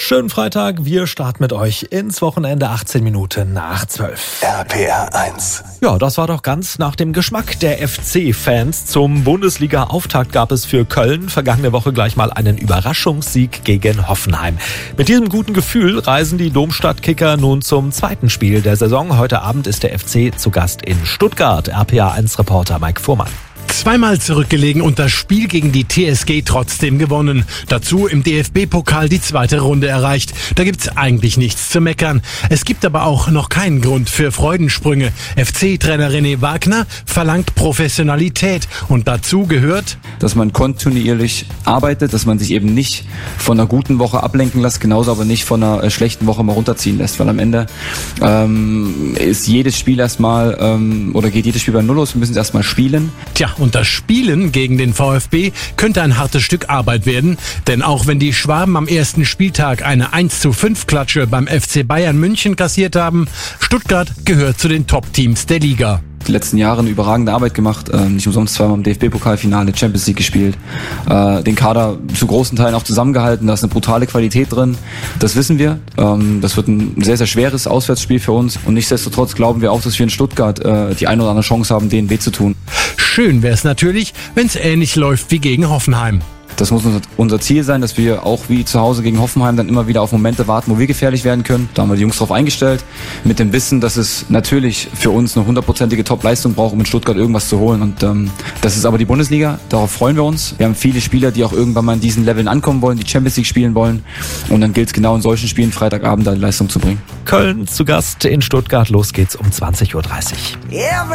Schönen Freitag, wir starten mit euch ins Wochenende 18 Minuten nach 12. RPR 1. Ja, das war doch ganz nach dem Geschmack der FC-Fans. Zum Bundesliga-Auftakt gab es für Köln vergangene Woche gleich mal einen Überraschungssieg gegen Hoffenheim. Mit diesem guten Gefühl reisen die Domstadt-Kicker nun zum zweiten Spiel der Saison. Heute Abend ist der FC zu Gast in Stuttgart. RPR 1-Reporter Mike Fuhrmann. Zweimal zurückgelegen und das Spiel gegen die TSG trotzdem gewonnen. Dazu im DFB-Pokal die zweite Runde erreicht. Da gibt's eigentlich nichts zu meckern. Es gibt aber auch noch keinen Grund für Freudensprünge. FC-Trainer René Wagner verlangt Professionalität und dazu gehört, dass man kontinuierlich arbeitet, dass man sich eben nicht von einer guten Woche ablenken lässt, genauso aber nicht von einer schlechten Woche mal runterziehen lässt, weil am Ende ist jedes Spiel erstmal oder geht jedes Spiel bei Null los. Wir müssen es erstmal spielen. Tja, und das Spielen gegen den VfB könnte ein hartes Stück Arbeit werden, denn auch wenn die Schwaben am ersten Spieltag eine 1:5-Klatsche beim FC Bayern München kassiert haben, Stuttgart gehört zu den Top-Teams der Liga. Die letzten Jahre eine überragende Arbeit gemacht, nicht umsonst zweimal im DFB-Pokalfinale, Champions League gespielt, den Kader zu großen Teilen auch zusammengehalten, da ist eine brutale Qualität drin, das wissen wir, das wird ein sehr, sehr schweres Auswärtsspiel für uns und nichtsdestotrotz glauben wir auch, dass wir in Stuttgart die eine oder andere Chance haben, denen weh zu tun. Schön wäre es natürlich, wenn es ähnlich läuft wie gegen Hoffenheim. Das muss unser Ziel sein, dass wir auch wie zu Hause gegen Hoffenheim dann immer wieder auf Momente warten, wo wir gefährlich werden können. Da haben wir die Jungs drauf eingestellt, mit dem Wissen, dass es natürlich für uns eine 100%ige Top-Leistung braucht, um in Stuttgart irgendwas zu holen. Und das ist aber die Bundesliga, darauf freuen wir uns. Wir haben viele Spieler, die auch irgendwann mal in diesen Leveln ankommen wollen, die Champions League spielen wollen. Und dann gilt es genau in solchen Spielen Freitagabend da die Leistung zu bringen. Köln zu Gast in Stuttgart, los geht's um 20:30 Uhr.